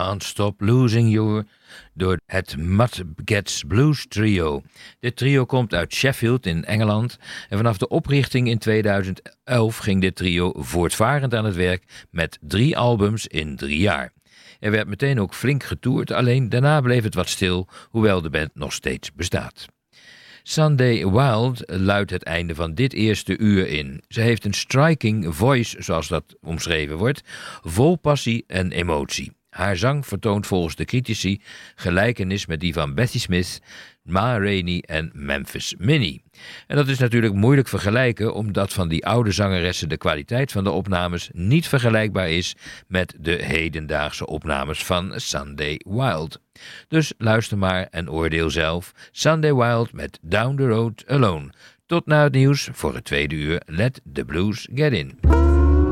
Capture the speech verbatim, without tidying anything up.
Can't Stop Losing You door het Mud Gets Blues Trio. Dit trio komt uit Sheffield in Engeland en vanaf de oprichting in tweeduizend elf ging dit trio voortvarend aan het werk met drie albums in drie jaar. Er werd meteen ook flink getoerd, alleen daarna bleef het wat stil, hoewel de band nog steeds bestaat. Sunday Wild luidt het einde van dit eerste uur in. Ze heeft een striking voice, zoals dat omschreven wordt, vol passie en emotie. Haar zang vertoont volgens de critici gelijkenis met die van Bessie Smith, Ma Rainey en Memphis Minnie. En dat is natuurlijk moeilijk vergelijken, omdat van die oude zangeressen de kwaliteit van de opnames niet vergelijkbaar is met de hedendaagse opnames van Sunday Wild. Dus luister maar en oordeel zelf. Sunday Wild met Down the Road Alone. Tot na het nieuws voor het tweede uur. Let the Blues Get In.